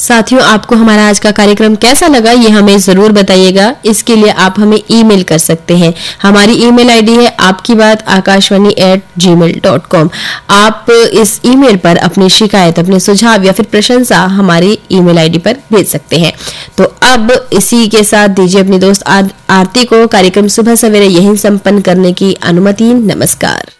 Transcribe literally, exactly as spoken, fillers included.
साथियों, आपको हमारा आज का कार्यक्रम कैसा लगा ये हमें जरूर बताइएगा। इसके लिए आप हमें ईमेल कर सकते हैं। हमारी ईमेल आईडी है आपकी बात आकाशवाणी एट जी मेल डॉट कॉम। आप इस ईमेल पर अपनी शिकायत, अपने सुझाव या फिर प्रशंसा हमारी ईमेल आईडी पर भेज सकते हैं। तो अब इसी के साथ दीजिए अपनी दोस्त आरती को कार्यक्रम सुबह सवेरे यहीं संपन्न करने की अनुमति। नमस्कार।